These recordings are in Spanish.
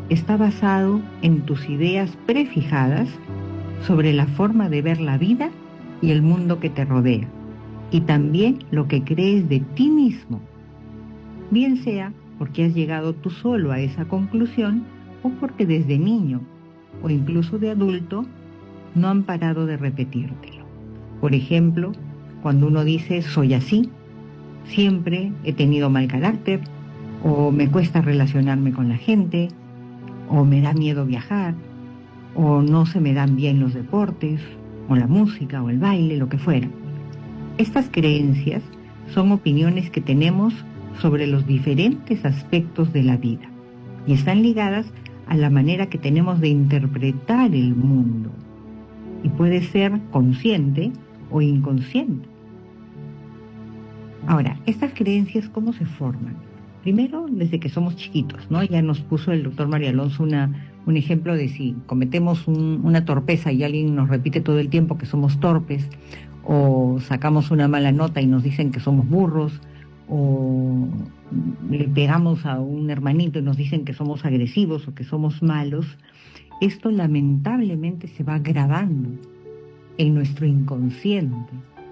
está basado en tus ideas prefijadas sobre la forma de ver la vida y el mundo que te rodea, y también lo que crees de ti mismo, bien sea porque has llegado tú solo a esa conclusión o porque desde niño o incluso de adulto no han parado de repetírtelo. Por ejemplo, cuando uno dice soy así, siempre he tenido mal carácter, o me cuesta relacionarme con la gente, o me da miedo viajar, o no se me dan bien los deportes, o la música, o el baile, lo que fuera. Estas creencias son opiniones que tenemos sobre los diferentes aspectos de la vida y están ligadas a la manera que tenemos de interpretar el mundo. Y puede ser consciente o inconsciente. Ahora, estas creencias, ¿cómo se forman? Primero, desde que somos chiquitos, ¿no? Ya nos puso el doctor Mario Alonso un ejemplo de si cometemos una torpeza y alguien nos repite todo el tiempo que somos torpes, o sacamos una mala nota y nos dicen que somos burros, o le pegamos a un hermanito y nos dicen que somos agresivos o que somos malos. Esto lamentablemente se va grabando en nuestro inconsciente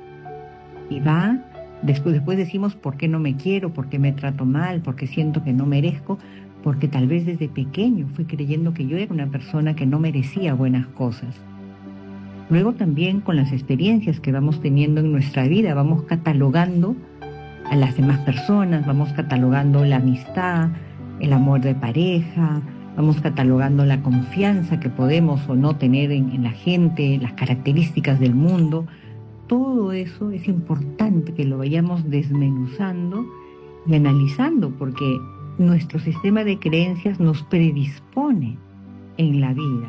y después decimos por qué no me quiero, por qué me trato mal, por qué siento que no merezco, porque tal vez desde pequeño fui creyendo que yo era una persona que no merecía buenas cosas. Luego también con las experiencias que vamos teniendo en nuestra vida, vamos catalogando a las demás personas, vamos catalogando la amistad, el amor de pareja, vamos catalogando la confianza que podemos o no tener en la gente, las características del mundo. Todo eso es importante que lo vayamos desmenuzando y analizando, porque nuestro sistema de creencias nos predispone en la vida,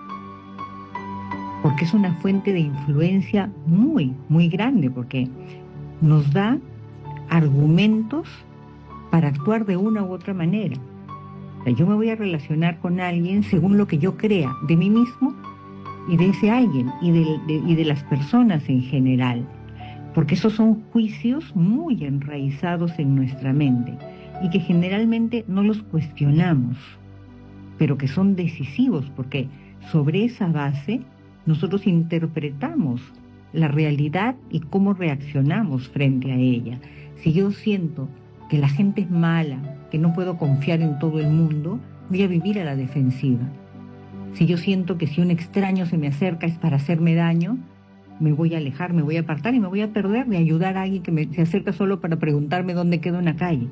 porque es una fuente de influencia muy, muy grande, porque nos da argumentos para actuar de una u otra manera. O sea, yo me voy a relacionar con alguien según lo que yo crea de mí mismo y de ese alguien y de las personas en general, porque esos son juicios muy enraizados en nuestra mente y que generalmente no los cuestionamos, pero que son decisivos, porque sobre esa base nosotros interpretamos la realidad y cómo reaccionamos frente a ella. Si yo siento que la gente es mala, que no puedo confiar en todo el mundo, voy a vivir a la defensiva. Si yo siento que si un extraño se me acerca es para hacerme daño, me voy a alejar, me voy a apartar y me voy a perder de ayudar a alguien que se acerca solo para preguntarme dónde queda una calle.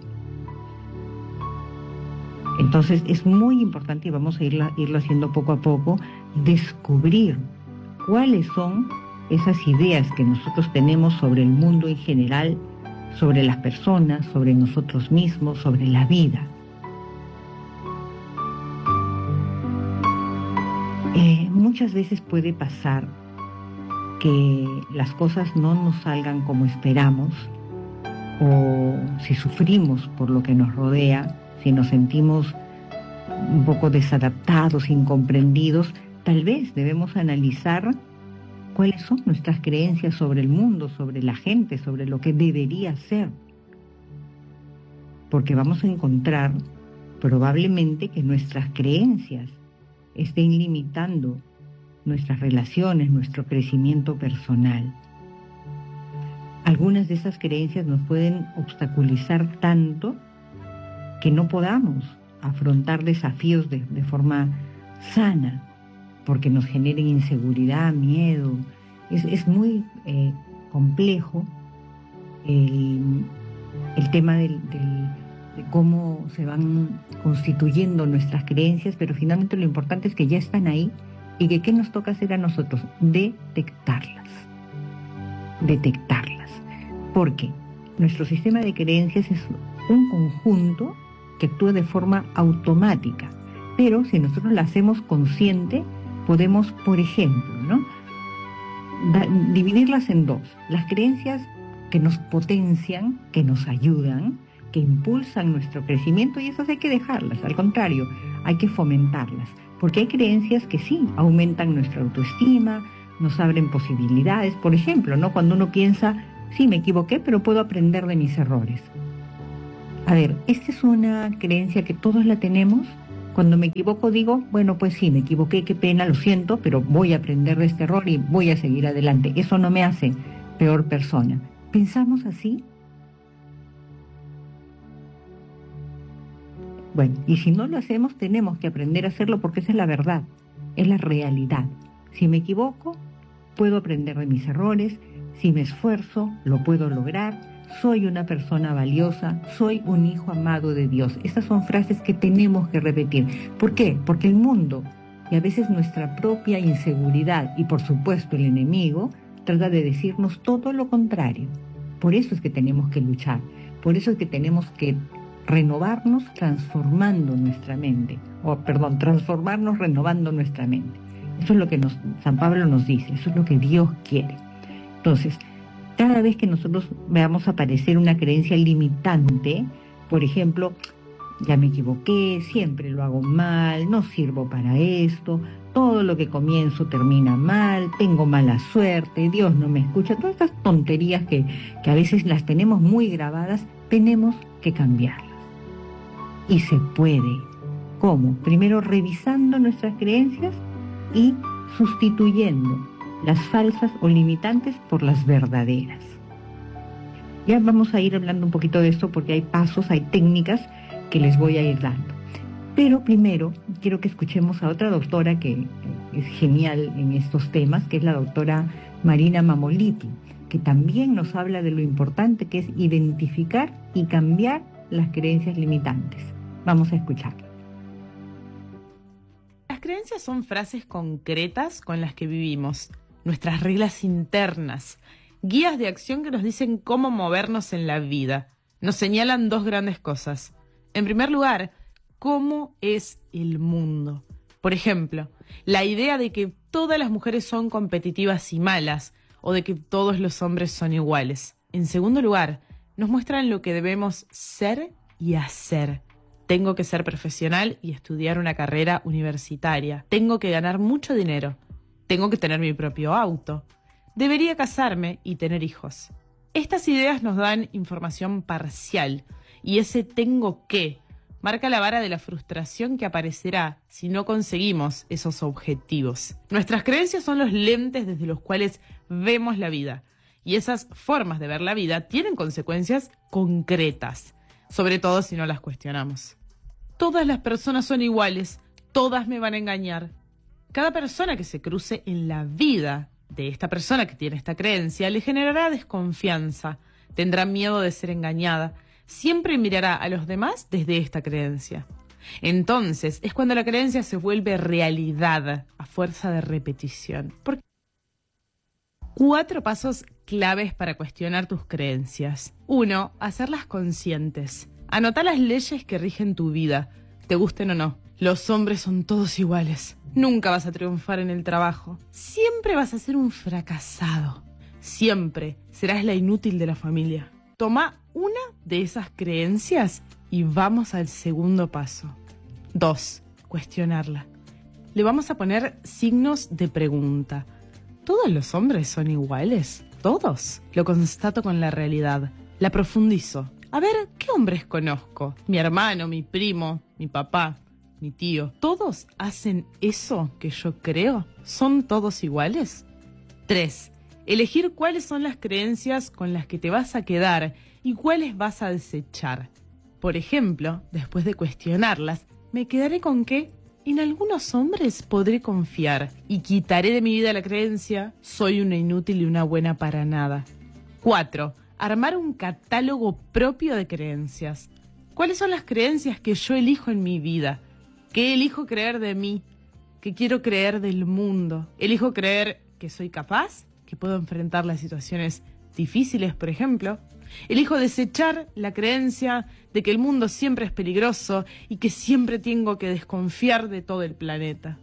Entonces es muy importante, y vamos a irlo haciendo poco a poco, descubrir cuáles son esas ideas que nosotros tenemos sobre el mundo en general, sobre las personas, sobre nosotros mismos, sobre la vida. Muchas veces puede pasar que las cosas no nos salgan como esperamos, o si sufrimos por lo que nos rodea, si nos sentimos un poco desadaptados, incomprendidos, tal vez debemos analizar cuáles son nuestras creencias sobre el mundo, sobre la gente, sobre lo que debería ser. Porque vamos a encontrar probablemente que nuestras creencias estén limitando nuestras relaciones, nuestro crecimiento personal. Algunas de esas creencias nos pueden obstaculizar tanto que no podamos afrontar desafíos de forma sana, porque nos generen inseguridad, miedo. Es muy complejo el tema de cómo se van constituyendo nuestras creencias, pero finalmente lo importante es que ya están ahí y que ¿qué nos toca hacer a nosotros? Detectarlas. Porque nuestro sistema de creencias es un conjunto que actúa de forma automática, pero si nosotros la hacemos consciente, podemos, por ejemplo, dividirlas en dos: las creencias que nos potencian, que nos ayudan, que impulsan nuestro crecimiento, y esas hay que dejarlas, al contrario, hay que fomentarlas, porque hay creencias que sí aumentan nuestra autoestima, nos abren posibilidades. Por ejemplo, cuando uno piensa, sí, me equivoqué, pero puedo aprender de mis errores. A ver, esta es una creencia que todos la tenemos, Cuando me equivoco digo, bueno, pues sí, me equivoqué, qué pena, lo siento, pero voy a aprender de este error y voy a seguir adelante. Eso no me hace peor persona. ¿Pensamos así? Bueno, y si no lo hacemos, tenemos que aprender a hacerlo porque esa es la verdad, es la realidad. Si me equivoco, puedo aprender de mis errores, si me esfuerzo, lo puedo lograr, soy una persona valiosa, soy un hijo amado de Dios. Estas son frases que tenemos que repetir. ¿Por qué? Porque el mundo y a veces nuestra propia inseguridad y por supuesto el enemigo trata de decirnos todo lo contrario. Por eso es que tenemos que luchar, por eso es que tenemos que renovarnos transformando nuestra mente, transformarnos renovando nuestra mente. Eso es lo que San Pablo nos dice, eso es lo que Dios quiere. Entonces, cada vez que nosotros veamos aparecer una creencia limitante, por ejemplo, ya me equivoqué, siempre lo hago mal, no sirvo para esto, todo lo que comienzo termina mal, tengo mala suerte, Dios no me escucha, todas estas tonterías que a veces las tenemos muy grabadas, tenemos que cambiarlas. Y se puede. ¿Cómo? Primero revisando nuestras creencias y sustituyendo las falsas o limitantes por las verdaderas. Ya vamos a ir hablando un poquito de esto porque hay pasos, hay técnicas que les voy a ir dando. Pero primero quiero que escuchemos a otra doctora que es genial en estos temas, que es la doctora Marina Mamoliti, que también nos habla de lo importante que es identificar y cambiar las creencias limitantes. Vamos a escucharla. Las creencias son frases concretas con las que vivimos, nuestras reglas internas, guías de acción que nos dicen cómo movernos en la vida. Nos señalan dos grandes cosas. En primer lugar, cómo es el mundo. Por ejemplo, la idea de que todas las mujeres son competitivas y malas, o de que todos los hombres son iguales. En segundo lugar, nos muestran lo que debemos ser y hacer. Tengo que ser profesional y estudiar una carrera universitaria. Tengo que ganar mucho dinero. Tengo que tener mi propio auto. Debería casarme y tener hijos. Estas ideas nos dan información parcial y ese tengo que marca la vara de la frustración que aparecerá si no conseguimos esos objetivos. Nuestras creencias son los lentes desde los cuales vemos la vida y esas formas de ver la vida tienen consecuencias concretas, sobre todo si no las cuestionamos. Todas las personas son iguales, todas me van a engañar. Cada persona que se cruce en la vida de esta persona que tiene esta creencia le generará desconfianza, tendrá miedo de ser engañada, siempre mirará a los demás desde esta creencia. Entonces es cuando la creencia se vuelve realidad a fuerza de repetición. 4 pasos claves para cuestionar tus creencias. 1. Hacerlas conscientes. Anota las leyes que rigen tu vida, te gusten o no. Los hombres son todos iguales. Nunca vas a triunfar en el trabajo. Siempre vas a ser un fracasado. Siempre serás la inútil de la familia. Toma una de esas creencias y vamos al segundo paso. 2. Cuestionarla. Le vamos a poner signos de pregunta. ¿Todos los hombres son iguales? ¿Todos? Lo constato con la realidad. La profundizo. A ver, ¿qué hombres conozco? Mi hermano, mi primo, mi papá, mi tío. ¿Todos hacen eso que yo creo? ¿Son todos iguales? 3. Elegir cuáles son las creencias con las que te vas a quedar y cuáles vas a desechar. Por ejemplo, después de cuestionarlas, me quedaré con que en algunos hombres podré confiar y quitaré de mi vida la creencia soy una inútil y una buena para nada. 4. Armar un catálogo propio de creencias. ¿Cuáles son las creencias que yo elijo en mi vida? ¿Qué elijo creer de mí? ¿Qué quiero creer del mundo? ¿Elijo creer que soy capaz? ¿Que puedo enfrentar las situaciones difíciles, por ejemplo? Elijo desechar la creencia de que el mundo siempre es peligroso y que siempre tengo que desconfiar de todo el planeta.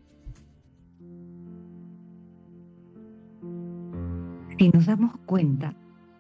Si nos damos cuenta,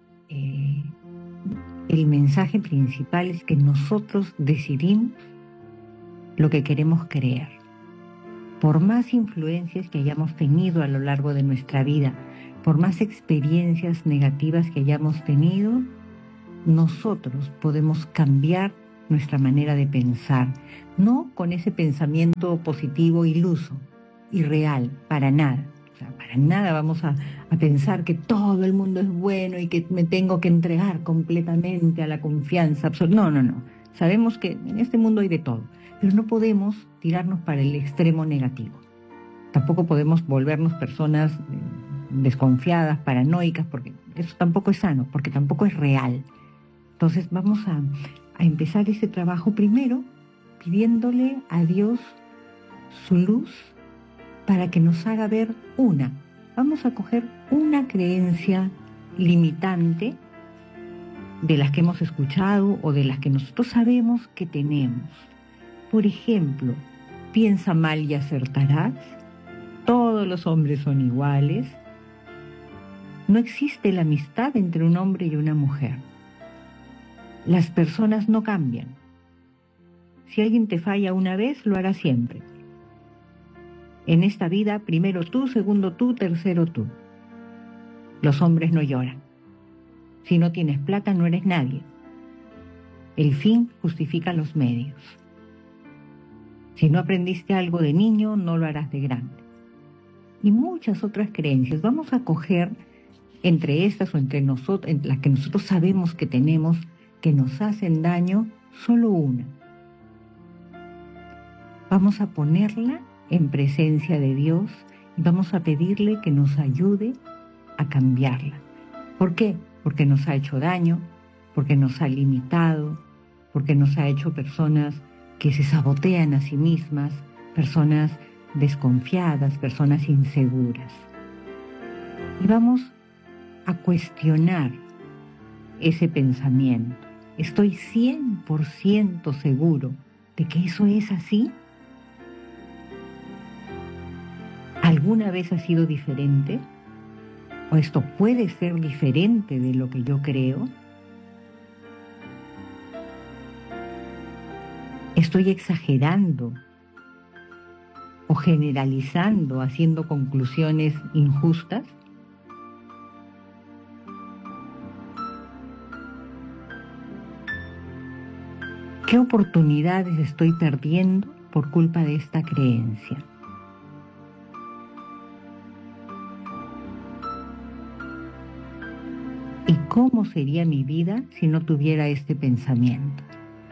el mensaje principal es que nosotros decidimos lo que queremos creer. Por más influencias que hayamos tenido a lo largo de nuestra vida, por más experiencias negativas que hayamos tenido, nosotros podemos cambiar nuestra manera de pensar, no con ese pensamiento positivo iluso, irreal, para nada. O sea, para nada vamos a pensar que todo el mundo es bueno y que me tengo que entregar completamente a la confianza absoluta. No, no, no. Sabemos que en este mundo hay de todo, pero no podemos tirarnos para el extremo negativo. Tampoco podemos volvernos personas desconfiadas, paranoicas, porque eso tampoco es sano, porque tampoco es real. Entonces vamos a empezar ese trabajo primero pidiéndole a Dios su luz para que nos haga ver una. Vamos a coger una creencia limitante de las que hemos escuchado o de las que nosotros sabemos que tenemos. Por ejemplo, piensa mal y acertarás, todos los hombres son iguales, no existe la amistad entre un hombre y una mujer, las personas no cambian, si alguien te falla una vez, lo hará siempre. En esta vida, primero tú, segundo tú, tercero tú. Los hombres no lloran. Si no tienes plata, no eres nadie. El fin justifica los medios. Si no aprendiste algo de niño, no lo harás de grande. Y muchas otras creencias. Vamos a coger entre estas o entre nosotros, entre las que nosotros sabemos que tenemos, que nos hacen daño, solo una. Vamos a ponerla en presencia de Dios y vamos a pedirle que nos ayude a cambiarla. ¿Por qué? Porque nos ha hecho daño, porque nos ha limitado, porque nos ha hecho personas que se sabotean a sí mismas, personas desconfiadas, personas inseguras. Y vamos a cuestionar ese pensamiento. ¿Estoy 100% seguro de que eso es así? ¿Alguna vez ha sido diferente? ¿O esto puede ser diferente de lo que yo creo? ¿Estoy exagerando o generalizando, haciendo conclusiones injustas? ¿Qué oportunidades estoy perdiendo por culpa de esta creencia? ¿Y cómo sería mi vida si no tuviera este pensamiento?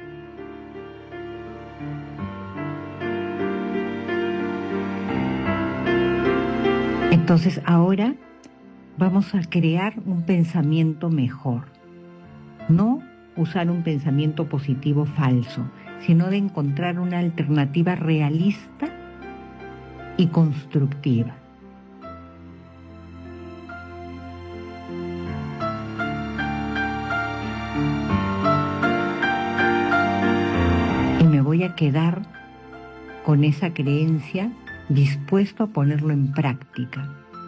Entonces ahora vamos a crear un pensamiento mejor. No usar un pensamiento positivo falso, sino de encontrar una alternativa realista y constructiva. Y me voy a quedar con esa creencia dispuesto a ponerlo en práctica.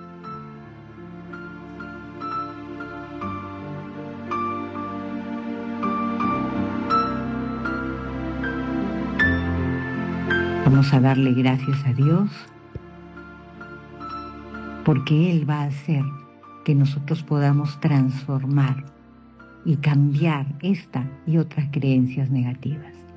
Vamos a darle gracias a Dios porque Él va a hacer que nosotros podamos transformar y cambiar esta y otras creencias negativas.